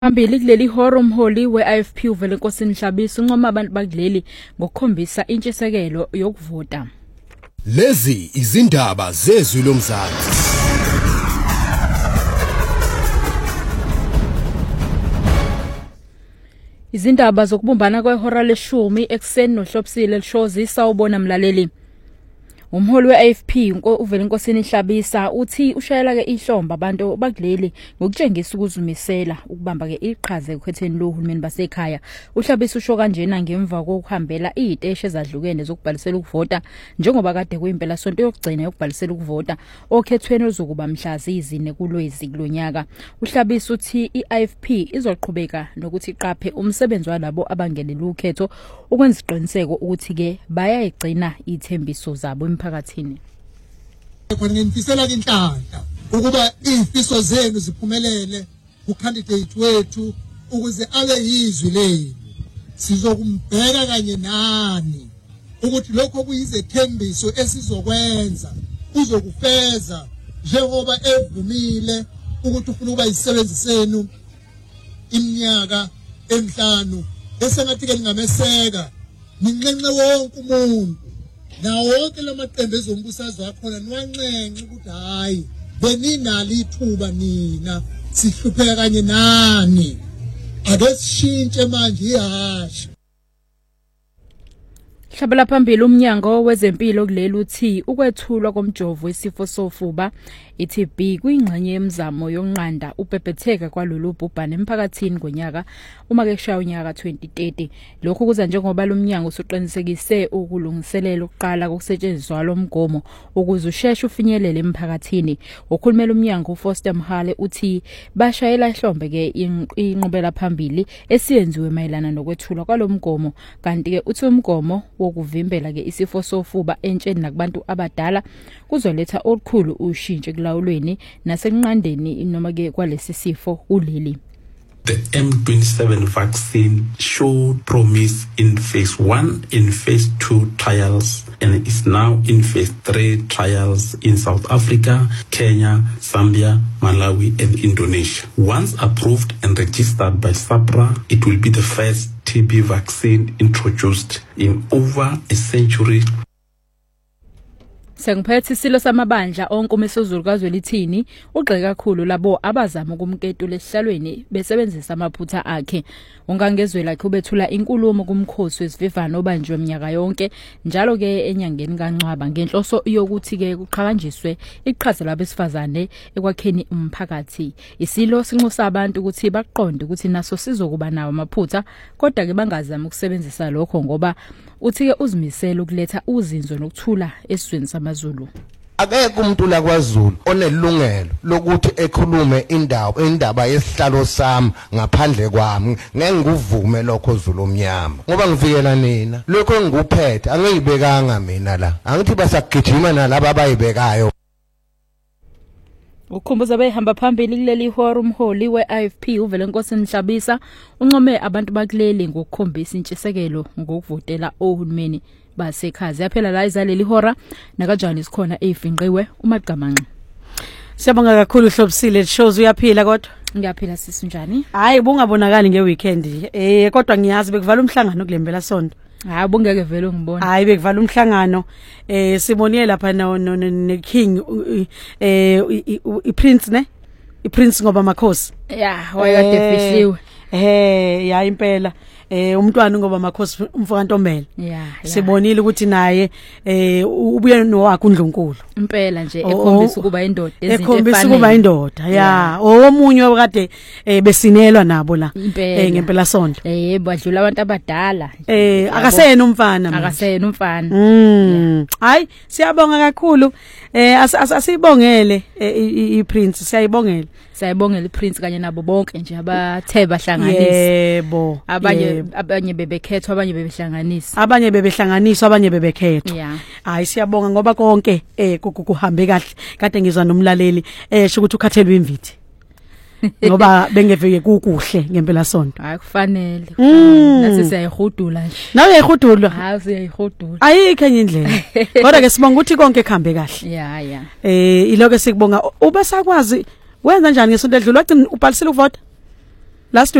Phambili kuleli horo umholi we-IFP uvele Nkosini Hlabisa uncoma abantu bakuleli ngokukhombisa intshisekelo yokuvota. Lezi izindaba zezwi lomzansi. Izindaba zokubumbana kwehora leshumi ekseni nohlopsile lishozisa ubona mlaleli. Umholi we-IFP uvele Nkosini Hlabisa uthi ushayela ke ihlomba abantu bakuleli ngokutshengisa ukuzimisela ukubamba ke iqhaza ekhetheni lohulumeni basekhaya. uHlabisa usho kanjena ngemva kokuhambela iziteshi ezadlukene zokubhalisela ukuvota njengoba kade kuyimpela sonto yokugcina yokubhalisela ukuvota okhethweni ozokuba mhla ziyizine kuLwezi kulonyaka. uHlabisa uthi iIFP izoqhubeka nokuthi iqaphe umsebenzi walabo abangenela ukhetho ukwenza iqiniseko ukuthi ke bayayigcina ithembiso zabo emphakathini. Ngifisela inhlanhla ukuba izifiso zenu ziphumelele ucandidate wethu ukuze abe yizwi lenu. Sizokumbheka kanye nani ukuthi lokho kuyizethembiso esizokwenza uzokufeza njengoba evumile ukuthi ufuna ukuba isisebenzi senu iminyaka emihlanu esengathi ke ningameseka ninxenxe wonke umuntu na wonke lamaqembu ezombusazwe akhona niwanxenxe ukuthi hayi beninalo ithuba nina sihlupheka kanye nani ake sishintshe manje ihashe. Hlabela phambili umnyango wezempilo kuleli uthi ukwethulwa komjovo wesifo sofuba iTB kuyingxenye yemizamo yonqanda ubhebhetheka kwalolu bhubhane emphakathini ngonyaka uma ke kushaya unyaka 2030. Lokho kuza njengoba lo mnyango usuqinisekise ukulungiselela ukuqala kokusetshenziswa lomgomo ukuze usheshe ufinyelele emphakathini. Ukhulumela umnyango uFoster Mhale uthi bashayela ihlombe ke inqubela phambili esiyenziwe mayelana nokwethulwa kwalomgomo kanti ke uthi umgomo wokuvimbela ke isifo sofuba entsheni nakubantu abadala kuzoletha okukhulu ushintsho kulawulweni nasenqandeni noma ke kwalesi sifo uleli. The M27 vaccine showed promise in phase 1, in phase 2 trials, and is now in phase 3 trials in South Africa, Kenya, Zambia, Malawi, and Indonesia. Once approved and registered by SAPRA, it will be the first TB vaccine introduced in over a century. Sengiphethe isilo samabandla onke umesozulu kaZwelithini ugxeka kakhulu labo abazama ukumketula esihlalweni besebenzisa amaphutha akhe. Ungangezwela ke ubethula inkulumo kumkhosi wesivivano obanjwe eminyaka yonke njalo ke enyangeni kaNcwaba ngenhloso yokuthi ke kuqhakanjiswe iqhaza labesifazane ekwakheni umphakathi. Isilo sinxusa abantu ukuthi baqonde ukuthi naso sizokuba nawo amaphutha kodwa ke bangazama ukusebenzisa lokho ngoba uthi ke uzimisela ukuletha uzinzo nokuthula esizweni samaZulu. Akekho umuntu la kwaZulu onelungelo lokuthi ekhulume indaba yesihlalo sami ngaphandle kwami ngeke nguvume lokho Zulu omnyama ngoba ngivikela nina lokho engikuphethe angiyibekanga mina la angithi basagijima nalabo abayibekayo. Ukhumbuza behamba phambili kuleli horo umholi we-IFP uvele Nkosini Hlabisa uncome abantu bakuleli ngokukhombisa intshisekelo ngokuvotela ohulumeni basekhaya. Yaphela la izaleli hora nakanjani isikhona ezifinqiwe uMaqamanqa. Siyabonga kakhulu Hlobisile shows uyaphila kodwa ngiyaphila sisi njani? Hayi bungabonakali ngeweekend kodwa ngiyazi bekuvala umhlangano kulembela sonto. Hayi bungeke vele ngibona. Hayi bekuvala umhlangano siboniye lapha neking iPrince ne iPrince ngoba makhosi wayekade efihliwe ya impela umntwana ngoba makhosi umfana Ntombela sibonile ukuthi naye ubuye nowakhe uNdlunkulu impela nje ekhombisa ukuba indoda ekhombisa ukuba indoda omunye okade besinelwa nabo la ngempela sonto badlula abantu abadala akasena umfana akasena umfana hayi siyabonga kakhulu asibongele iPrince siyayibongela iPrince kanye nabo bonke nje abathe bahlanganisa yebo abanye bebekhethwa abanye bebehlanganiswa abanye bebekhethwa hayi siyabonga ngoba konke kuhambe kahle kade ngizwa nomlaleli esho ukuthi ukhathelwe imvithi ngoba bengeveke kukuhle ngempela sonto hayi kufanele nasi siyayihudula nje nawe uyayihudula hayi siyayihudula ayikho enye indlela kodwa ke sibonga ukuthi konke kuhambe kahle iloko sikubonga ube sakwazi wenza njani ngesonto edlule wagcina ubhalisile ukuvota last